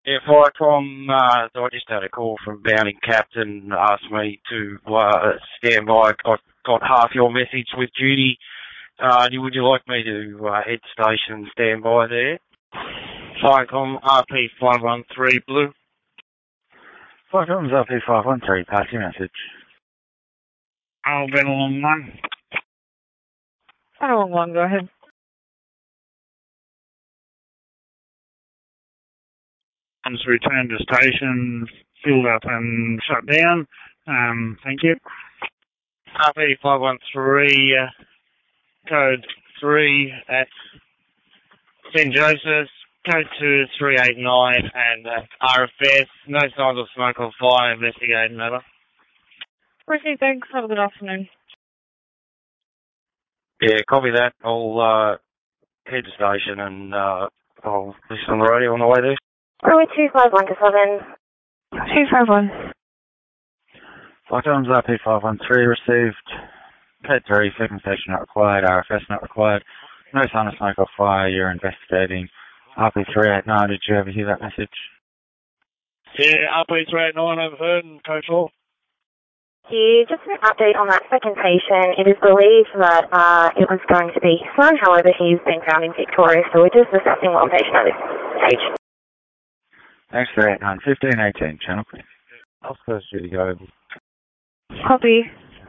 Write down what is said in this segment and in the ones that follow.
Yeah, Firecom, I just had a call from Bounding Captain, asked me to stand by. I got half your message with Judy. Would you like me to head station and stand by there? Firecom, RP513 Blue. Firecom's RP513, pass your message. I'll been along one. Along one, go ahead. Return to station, filled up and shut down. Thank you. RP513, code 3 at St. Joseph's, code 2389 and RFS. No signs of smoke or fire, investigating, over. Ricky, thanks. Have a good afternoon. Yeah, copy that. I'll head to station and I'll listen on the radio on the way there. Runway 251 to 7. 251. Firecom's RP513 received. Code 3, second station not required, RFS not required. No sign of smoke or fire, you're investigating. RP389, did you ever hear that message? Yeah, RP389 overheard and code 4. Just an update on that second station. It is believed that it was going to be his son, however, he's been found in Victoria, so we're just assessing location at this stage. Thanks for 89, 1518, channel. Oscar Judy, go over. Copy.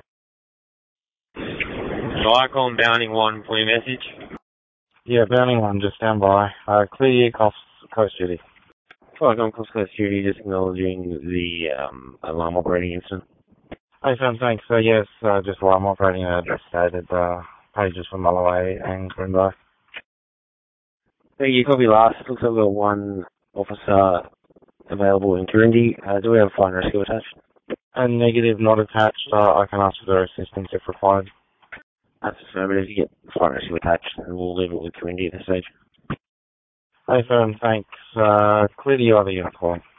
Firecom, Bounding 1 for your message. Yeah, Bounding 1, just stand by. Clear your Coast Judy. Firecom, Coast Judy, just acknowledging the alarm operating incident. Hey, Sam, thanks. Yes, just while I'm operating a devastated pages from Mulloway and Grimbo. Thank you. Copy last. Looks like we've got one officer available in Kirindi. Do we have a fire and rescue attached? Negative, not attached. I can ask for their assistance if required. That's affirmative. You get the fire and rescue attached, and we'll leave it with Kirindi at this stage. Hey, Sam, thanks. Clear the other unit calling.